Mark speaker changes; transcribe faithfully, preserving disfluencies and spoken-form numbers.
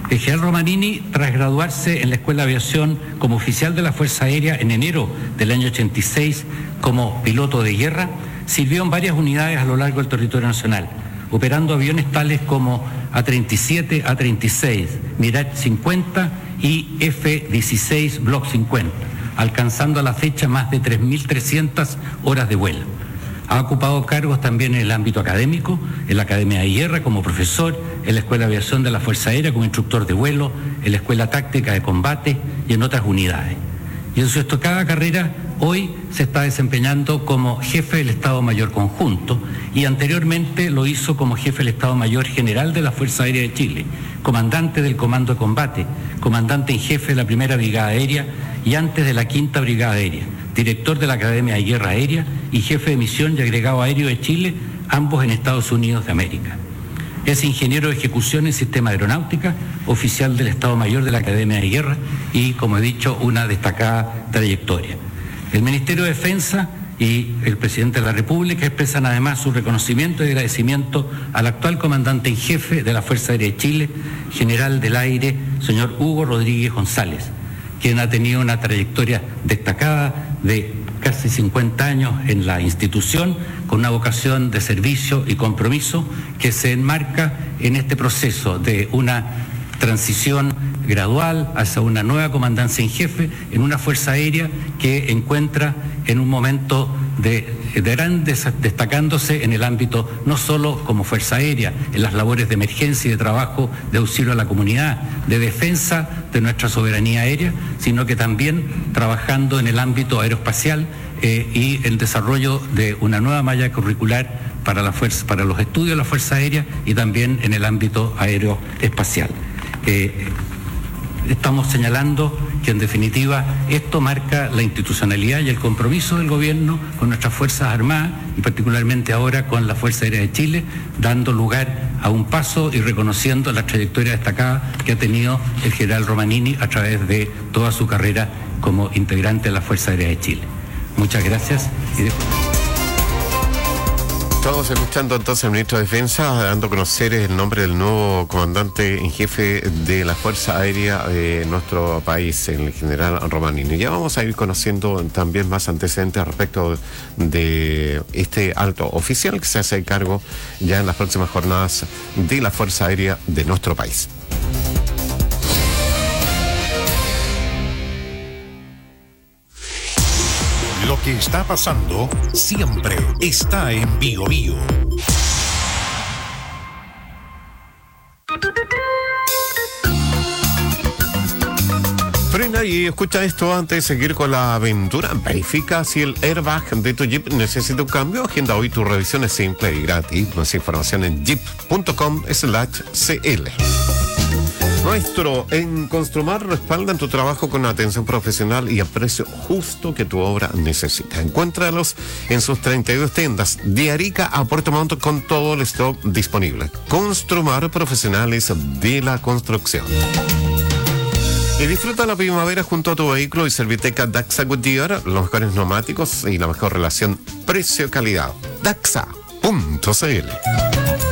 Speaker 1: El general Romanini, tras graduarse en la Escuela de Aviación como oficial de la Fuerza Aérea en enero del año ochenta y seis como piloto de guerra, sirvió en varias unidades a lo largo del territorio nacional, operando aviones tales como A treinta y siete, A treinta y seis, Mirage cincuenta y F dieciséis Block cincuenta, alcanzando a la fecha más de tres mil trescientas horas de vuelo. Ha ocupado cargos también en el ámbito académico, en la Academia de Guerra como profesor, en la Escuela de Aviación de la Fuerza Aérea como instructor de vuelo, en la Escuela Táctica de Combate y en otras unidades. Y en su destacada carrera, hoy se está desempeñando como jefe del Estado Mayor Conjunto y anteriormente lo hizo como jefe del Estado Mayor General de la Fuerza Aérea de Chile, comandante del Comando de Combate, comandante en jefe de la Primera Brigada Aérea y antes de la Quinta Brigada Aérea, director de la Academia de Guerra Aérea y jefe de misión y agregado aéreo de Chile, ambos en Estados Unidos de América. Es ingeniero de ejecución en sistema aeronáutica, oficial del Estado Mayor de la Academia de Guerra y, como he dicho, una destacada trayectoria. El Ministerio de Defensa y el Presidente de la República expresan además su reconocimiento y agradecimiento al actual comandante en jefe de la Fuerza Aérea de Chile, general del aire, señor Hugo Rodríguez González, quien ha tenido una trayectoria destacada de casi cincuenta años en la institución, con una vocación de servicio y compromiso que se enmarca en este proceso de una transición gradual hacia una nueva comandancia en jefe en una fuerza aérea que encuentra en un momento de, de gran des, destacándose en el ámbito no solo como fuerza aérea, en las labores de emergencia y de trabajo de auxilio a la comunidad, de defensa de nuestra soberanía aérea, sino que también trabajando en el ámbito aeroespacial eh, y el desarrollo de una nueva malla curricular para la fuerza, para los estudios de la Fuerza Aérea y también en el ámbito aeroespacial. Eh, estamos señalando que en definitiva esto marca la institucionalidad y el compromiso del gobierno con nuestras Fuerzas Armadas y particularmente ahora con la Fuerza Aérea de Chile, dando lugar a un paso y reconociendo la trayectoria destacada que ha tenido el general Romanini a través de toda su carrera como integrante de la Fuerza Aérea de Chile. Muchas gracias. Y de...
Speaker 2: Estamos escuchando entonces al ministro de Defensa dando a conocer el nombre del nuevo comandante en jefe de la Fuerza Aérea de nuestro país, el general Romanini. Ya vamos a ir conociendo también más antecedentes respecto de este alto oficial que se hace cargo ya en las próximas jornadas de la Fuerza Aérea de nuestro país.
Speaker 3: Lo que está pasando siempre está en Bio Bio.
Speaker 2: Frena y escucha esto antes de seguir con la aventura. Verifica si el airbag de tu Jeep necesita un cambio. Agenda hoy tu revisión es simple y gratis. Más información en jeep punto com slash c l. Maestro, en Construmar respaldan tu trabajo con atención profesional y a precio justo que tu obra necesita. Encuéntralos en sus treinta y dos tiendas de Arica a Puerto Montt con todo el stock disponible. Construmar, profesionales de la construcción. Y disfruta la primavera junto a tu vehículo y Serviteca Daxa Goodyear, los mejores neumáticos y la mejor relación precio-calidad. Daxa punto c l.